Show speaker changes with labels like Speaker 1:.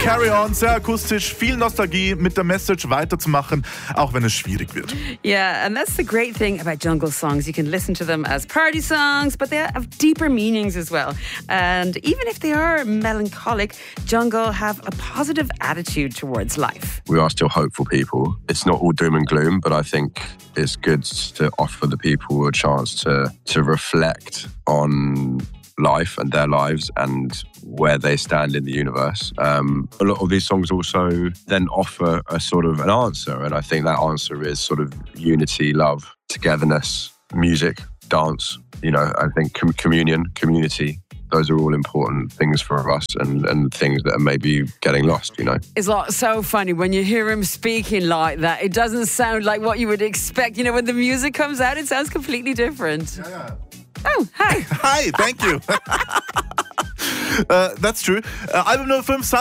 Speaker 1: Carry On, sehr akustisch, viel Nostalgie mit der Message weiterzumachen, auch wenn es schwierig wird.
Speaker 2: Yeah, and that's the great thing about Jungle songs. You can listen to them as party songs, but they have deeper meanings as well. And even if they are melancholic, Jungle have a positive attitude towards life.
Speaker 3: We are still hopeful people. It's not all doom and gloom, but I think it's good to offer the people a chance to reflect on life and their lives and where they stand in the universe. A lot of these songs also then offer a sort of an answer, and I think that answer is sort of unity, love, togetherness, music, dance. You know, I think communion, community. Those are all important things for us and things that are maybe getting lost, you know.
Speaker 2: It's like so funny when you hear him speaking like that. It doesn't sound like what you would expect. You know, when the music comes out, it sounds completely different.
Speaker 1: Yeah.
Speaker 2: Oh, hi.
Speaker 1: Hi, thank you. That's true. Album Nummer 5,